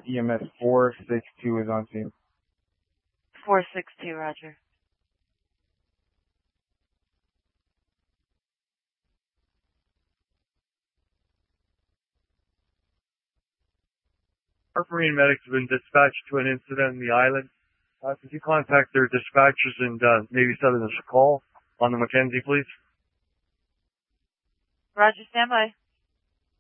EMS 462 is on scene. 462, roger. Our Marine medics have been dispatched to an incident in the island. Could you contact their dispatchers and maybe send us a call on the Mackenzie, please? Roger, stand by.